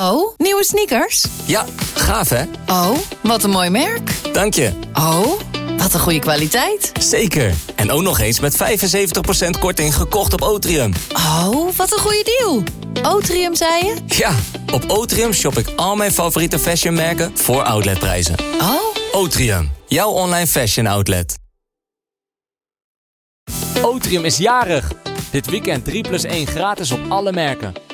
Oh, nieuwe sneakers? Ja, gaaf hè? Oh, wat een mooi merk. Dank je. Oh, wat een goede kwaliteit. Zeker. En ook nog eens met 75% korting gekocht op Otrium. Oh, wat een goede deal. Otrium, zei je? Ja, op Otrium shop ik al mijn favoriete fashionmerken voor outletprijzen. Oh. Otrium, jouw online fashion outlet. Otrium is jarig. Dit weekend 3+1 gratis op alle merken.